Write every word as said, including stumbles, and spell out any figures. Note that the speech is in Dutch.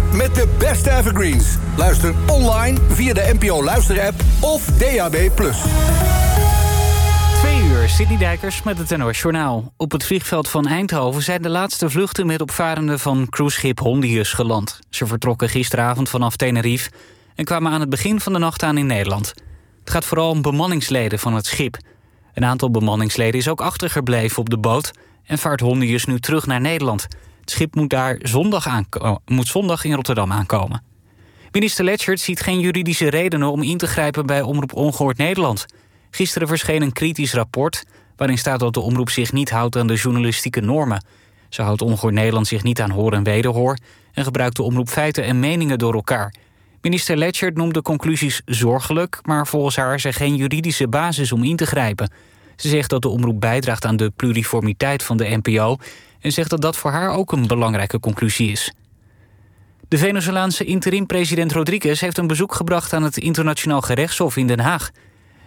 met de beste evergreens. Luister online via de N P O Luister-app of D A B plus. Twee uur, Sidney Dijkers met het N O S Journaal. Op het vliegveld van Eindhoven zijn de laatste vluchten met opvarenden van cruiseschip Hondius geland. Ze vertrokken gisteravond vanaf Tenerife en kwamen aan het begin van de nacht aan in Nederland. Het gaat vooral om bemanningsleden van het schip. Een aantal bemanningsleden is ook achtergebleven op de boot en vaart Hondius nu terug naar Nederland. Het schip moet daar zondag, aanko- moet zondag in Rotterdam aankomen. Minister Letchert ziet geen juridische redenen om in te grijpen bij Omroep Ongehoord Nederland. Gisteren verscheen een kritisch rapport waarin staat dat de omroep zich niet houdt aan de journalistieke normen. Zo houdt Ongehoord Nederland zich niet aan hoor en wederhoor en gebruikt de omroep feiten en meningen door elkaar. Minister Letchert noemt de conclusies zorgelijk, maar volgens haar is er geen juridische basis om in te grijpen. Ze zegt dat de omroep bijdraagt aan de pluriformiteit van de N P O en zegt dat dat voor haar ook een belangrijke conclusie is. De Venezolaanse interim-president Rodriguez heeft een bezoek gebracht aan het Internationaal Gerechtshof in Den Haag.